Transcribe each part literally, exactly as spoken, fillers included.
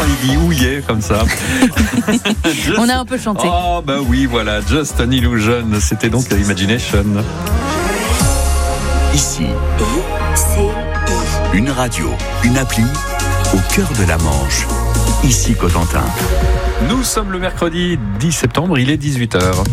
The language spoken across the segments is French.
quand il dit ouillé comme ça. Just... On a un peu chanté. Oh bah oui, voilà, Just an Illusion, c'était donc Imagination. Ici, une radio, une appli au cœur de la Manche. Ici Cotentin. Nous sommes le mercredi dix septembre, il est dix-huit heures.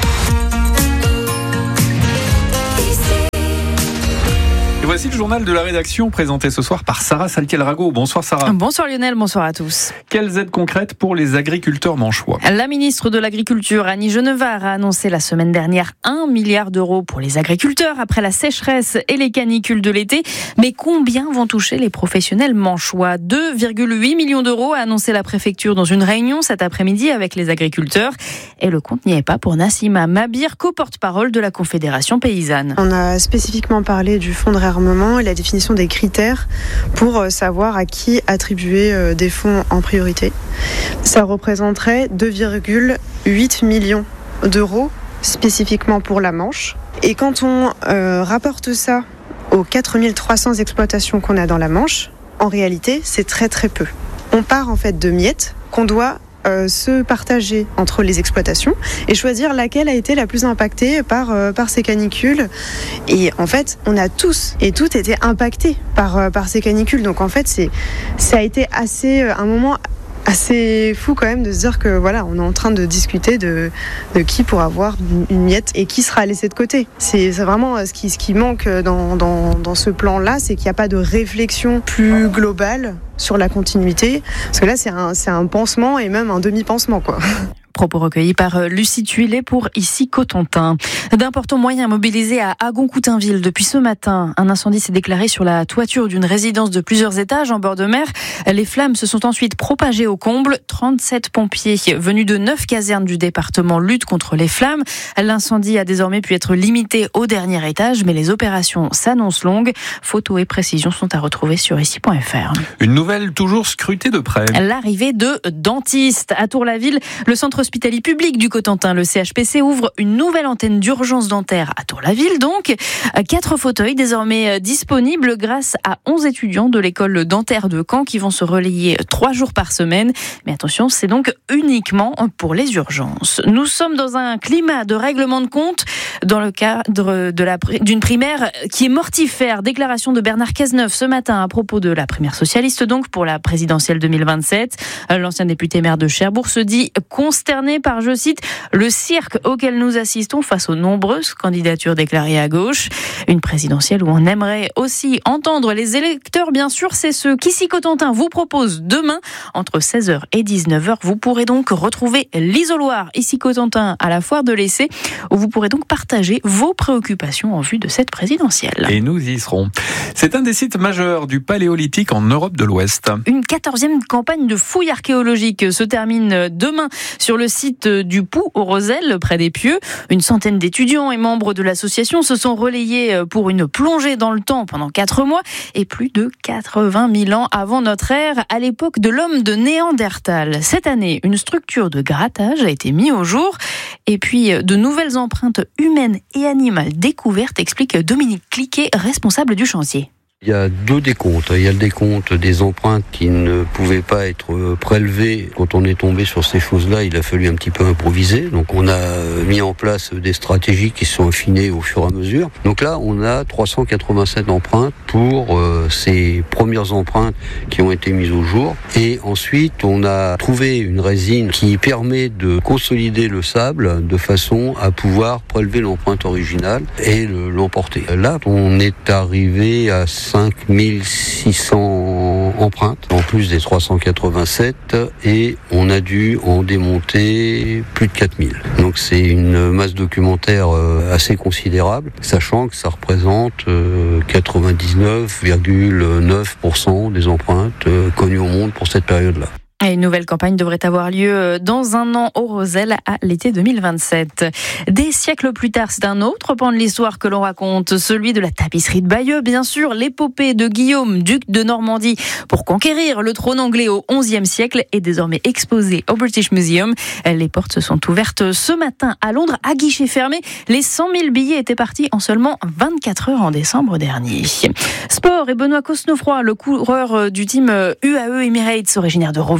Et voici le journal de la rédaction présenté ce soir par Sarah Saltiel-Rago. Bonsoir Sarah. Bonsoir Lionel, bonsoir à tous. Quelles aides concrètes pour les agriculteurs manchois ? La ministre de l'Agriculture, Annie Genevard, a annoncé la semaine dernière un milliard d'euros pour les agriculteurs après la sécheresse et les canicules de l'été. Mais combien vont toucher les professionnels manchois ? deux virgule huit millions d'euros, a annoncé la préfecture dans une réunion cet après-midi avec les agriculteurs. Et le compte n'y est pas pour Nassima Mabir, co-porte-parole de la Confédération paysanne. On a spécifiquement parlé du fonds de réarmement et la définition des critères pour savoir à qui attribuer des fonds en priorité. Ça représenterait deux virgule huit millions d'euros spécifiquement pour la Manche. Et quand on euh, rapporte ça aux quatre mille trois cents exploitations qu'on a dans la Manche, en réalité, c'est très très peu. On part en fait de miettes qu'on doit Euh, se partager entre les exploitations et choisir laquelle a été la plus impactée par, euh, par ces canicules. Et en fait, on a tous et toutes été impactés par, euh, par ces canicules. Donc en fait, c'est, ça a été assez, euh, un moment assez fou quand même de se dire que voilà, on est en train de discuter de, de qui pourra avoir une miette et qui sera laissé de côté. C'est, c'est vraiment ce qui, ce qui manque dans, dans, dans ce plan-là, c'est qu'il n'y a pas de réflexion plus globale sur la continuité, parce que là c'est un, c'est un pansement et même un demi-pansement quoi. Propos recueillis par Lucie Tuilet pour Ici Cotentin. D'importants moyens mobilisés à Agon-Coutainville depuis ce matin. Un incendie s'est déclaré sur la toiture d'une résidence de plusieurs étages en bord de mer. Les flammes se sont ensuite propagées au comble. trente-sept pompiers venus de neuf casernes du département luttent contre les flammes. L'incendie a désormais pu être limité au dernier étage, mais les opérations s'annoncent longues. Photos et précisions sont à retrouver sur ici point f r. Une nouvelle toujours scrutée de près. L'arrivée de dentistes. À Tour-la-Ville, le centre hospitalier public du Cotentin, le C H P C, ouvre une nouvelle antenne d'urgence dentaire à Tour-la-Ville. Donc, quatre fauteuils désormais disponibles grâce à onze étudiants de l'école dentaire de Caen qui vont se relayer trois jours par semaine. Mais attention, c'est donc uniquement pour les urgences. Nous sommes dans un climat de règlement de compte dans le cadre de la, d'une primaire qui est mortifère. Déclaration de Bernard Cazeneuve ce matin à propos de la primaire socialiste, donc pour la présidentielle deux mille vingt-sept. L'ancien député maire de Cherbourg se dit consterné par, je cite, le cirque auquel nous assistons face aux nombreuses candidatures déclarées à gauche. Une présidentielle où on aimerait aussi entendre les électeurs, bien sûr. C'est ce qu'Ici Cotentin vous propose demain entre seize heures et dix-neuf heures. Vous pourrez donc retrouver l'isoloir Ici Cotentin à la foire de l'Essai, où vous pourrez donc partager vos préoccupations en vue de cette présidentielle. Et nous y serons. C'est un des sites majeurs du Paléolithique en Europe de l'Ouest. Une quatorzième campagne de fouilles archéologiques se termine demain sur le site du Pou au Rosel, près des Pieux. Une centaine d'étudiants et membres de l'association se sont relayés pour une plongée dans le temps pendant quatre mois et plus de quatre-vingt mille ans avant notre ère, à l'époque de l'homme de Néandertal. Cette année, une structure de grattage a été mise au jour et puis de nouvelles empreintes humaines et animales découvertes, explique Dominique Cliquet, responsable du chantier. Il y a deux décomptes. Il y a le décompte des empreintes qui ne pouvaient pas être prélevées. Quand on est tombé sur ces choses-là, il a fallu un petit peu improviser. Donc on a mis en place des stratégies qui se sont affinées au fur et à mesure. Donc là, on a trois cent quatre-vingt-sept empreintes pour euh, ces premières empreintes qui ont été mises au jour. Et ensuite, on a trouvé une résine qui permet de consolider le sable de façon à pouvoir prélever l'empreinte originale et le, l'emporter. Là, on est arrivé à cinq mille six cents empreintes, en plus des trois cent quatre-vingt-sept, et on a dû en démonter plus de quatre mille. Donc c'est une masse documentaire assez considérable, sachant que ça représente quatre-vingt-dix-neuf virgule neuf pour cent des empreintes connues au monde pour cette période-là. Et une nouvelle campagne devrait avoir lieu dans un an au Rosel à l'été deux mille vingt-sept. Des siècles plus tard, c'est un autre pan de l'histoire que l'on raconte, celui de la tapisserie de Bayeux, bien sûr, l'épopée de Guillaume, duc de Normandie, pour conquérir le trône anglais au onzième siècle, est désormais exposée au British Museum. Les portes se sont ouvertes ce matin à Londres, à guichet fermé. Les cent mille billets étaient partis en seulement vingt-quatre heures en décembre dernier. Sport et Benoît Cosnefroy, le coureur du team U A E Emirates, originaire de Roville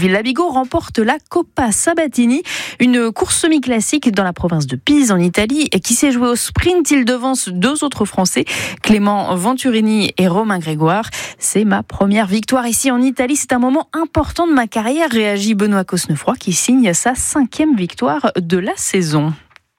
Labigo remporte la Coppa Sabatini, une course semi-classique dans la province de Pise en Italie et qui s'est jouée au sprint. Il devance deux autres Français, Clément Venturini et Romain Grégoire. C'est ma première victoire ici en Italie. C'est un moment important de ma carrière, réagit Benoît Cosnefroy qui signe sa cinquième victoire de la saison.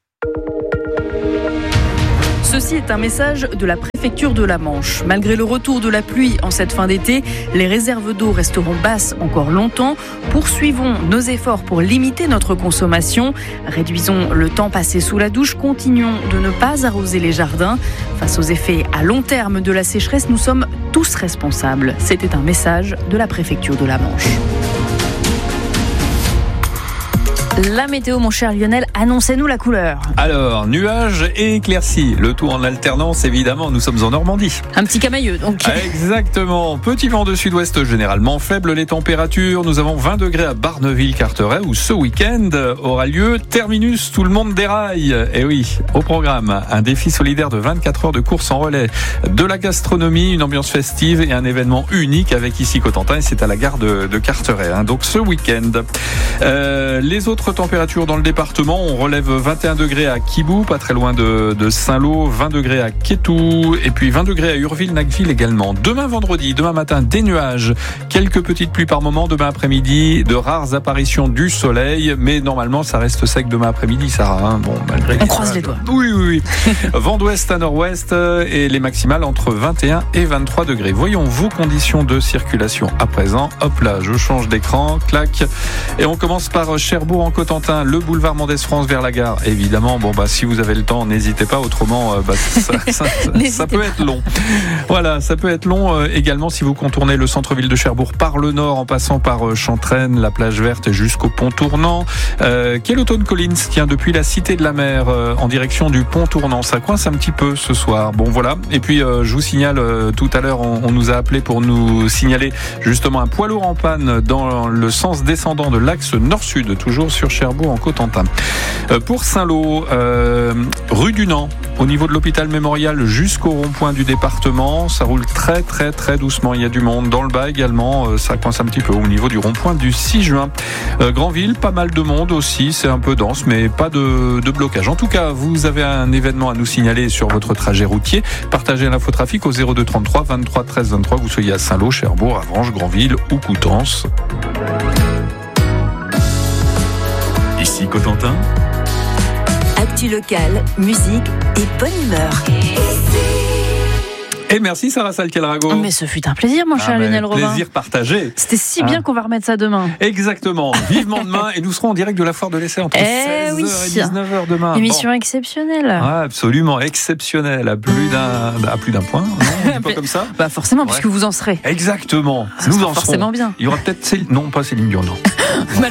Ceci est un message de la préfecture de la Manche. Malgré le retour de la pluie en cette fin d'été, les réserves d'eau resteront basses encore longtemps. Poursuivons nos efforts pour limiter notre consommation. Réduisons le temps passé sous la douche. Continuons de ne pas arroser les jardins. Face aux effets à long terme de la sécheresse, nous sommes tous responsables. C'était un message de la préfecture de la Manche. La météo, mon cher Lionel, annoncez-nous la couleur. Alors, nuages et éclaircies. Le tout en alternance, évidemment, nous sommes en Normandie. Un petit camailleux, donc. Exactement. Petit vent de sud-ouest généralement faible. Les températures, nous avons vingt degrés à Barneville-Carteret, où ce week-end aura lieu Terminus, tout le monde déraille. Et oui, au programme, un défi solidaire de vingt-quatre heures de course en relais, de la gastronomie, une ambiance festive et un événement unique avec ici Cotentin. Et c'est à la gare de, de Carteret, hein, donc ce week-end. Euh, les autres températures dans le département, on relève vingt et un degrés à Quibou, pas très loin de, de Saint-Lô, vingt degrés à Quétou, et puis vingt degrés à Urville-Nacville également. Demain vendredi, demain matin, des nuages, quelques petites pluies par moment, demain après-midi, de rares apparitions du soleil, mais normalement ça reste sec demain après-midi, Sarah. Hein, bon, malgré on croise les doigts. Oui, oui, oui. Vent d'ouest à nord-ouest et les maximales entre vingt et un et vingt-trois degrés. Voyons vos conditions de circulation à présent. Hop là, je change d'écran, clac, et on commence par Cherbourg en Cotentin, le boulevard Mendès-France vers la gare. Évidemment, bon bah si vous avez le temps, n'hésitez pas. Autrement, euh, bah, ça, ça, ça peut être long. Voilà, ça peut être long euh, également si vous contournez le centre-ville de Cherbourg par le nord, en passant par euh, Chantraine, la plage verte jusqu'au pont tournant. Euh, Kelloton Collins tient depuis la Cité de la Mer euh, en direction du pont tournant. Ça coince un petit peu ce soir. Bon voilà. Et puis euh, je vous signale euh, tout à l'heure, on, on nous a appelé pour nous signaler justement un poids lourd en panne dans le sens descendant de l'axe nord-sud, toujours sur Cherbourg en Cotentin. Euh, pour Saint-Lô, euh, rue du Nant, au niveau de l'hôpital Mémorial jusqu'au rond-point du département, ça roule très très très doucement. Il y a du monde dans le bas également, euh, ça coince un petit peu au niveau du rond-point du six juin. Euh, Granville, pas mal de monde aussi, c'est un peu dense, mais pas de, de blocage. En tout cas, vous avez un événement à nous signaler sur votre trajet routier. Partagez l'infotrafic au zéro deux trente-trois vingt-trois treize vingt-trois, vous soyez à Saint-Lô, Cherbourg, Avranches, Granville ou Coutances. Ici Cotentin. Actu locale, musique et bonne humeur. Et merci Sarah Saltiel-Rago. Mais ce fut un plaisir, mon cher ah Lionel Robin. Plaisir partagé. C'était si bien ah. qu'on va remettre ça demain. Exactement. Vivement demain. Et nous serons en direct de la foire de l'essai entre eh seize heures oui. et dix-neuf heures demain. Émission bon. exceptionnelle. Ah, absolument exceptionnelle. À plus d'un, à plus d'un point. Non, pas comme ça. Bah forcément, ouais. puisque vous en serez. Exactement. Ça nous en serons. Forcément bien. Il y aura peut-être, Céline... non pas Céline Dion, non.